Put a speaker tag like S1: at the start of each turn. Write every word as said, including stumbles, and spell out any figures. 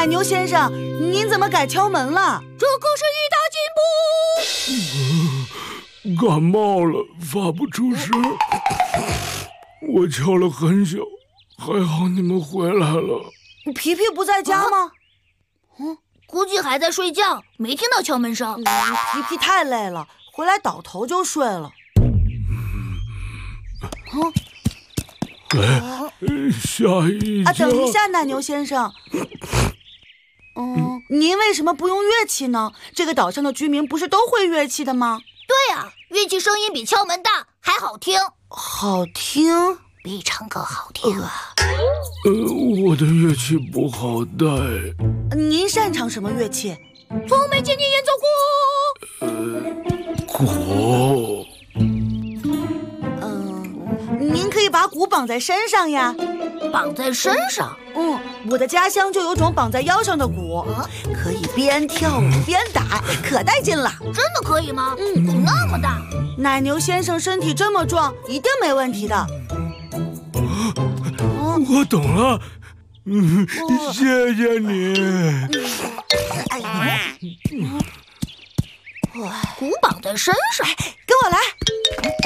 S1: 奶牛先生，您怎么改敲门了？
S2: 这可是一大进步。
S3: 感冒了，发不出声。我敲了很久，还好你们回来了。
S1: 皮皮不在家吗？
S2: 嗯，估计还在睡觉，没听到敲门声。
S1: 嗯、皮皮太累了，回来倒头就睡了。
S3: 嗯，哎，吓一跳！
S1: 啊，等一下，奶牛先生。嗯，您为什么不用乐器呢？这个岛上的居民不是都会乐器的吗？
S2: 对呀、啊，乐器声音比敲门大，还好听。
S1: 好听？
S2: 比唱歌好听啊。
S3: 呃，我的乐器不好带。
S1: 您擅长什么乐器？
S2: 从没见你演奏
S3: 过。呃，鼓。
S1: 嗯，您可以把鼓绑在身上呀。
S2: 绑在身上？
S1: 嗯，我的家乡就有种绑在腰上的鼓，啊、可以边跳舞边打，可带劲了。
S2: 真的可以吗？
S1: 嗯，
S2: 鼓那么大。
S1: 奶牛先生身体这么壮，一定没问题的。
S3: 我懂了，嗯，哦、谢谢你。
S2: 鼓绑在身上，
S1: 跟我来。